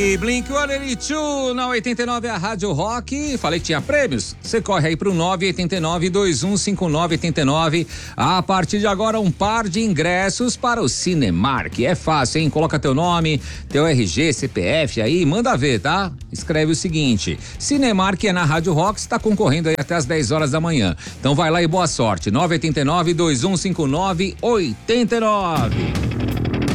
E Blink-182 na 89, a Rádio Rock. Falei que tinha prêmios. Você corre aí pro 989-2159-89. A partir de agora, um par de ingressos para o Cinemark. É fácil, hein? Coloca teu nome, teu RG, CPF aí, manda ver, tá? Escreve o seguinte: Cinemark é na Rádio Rock, está concorrendo aí até as 10 horas da manhã. Então vai lá e boa sorte. 989-2159-89.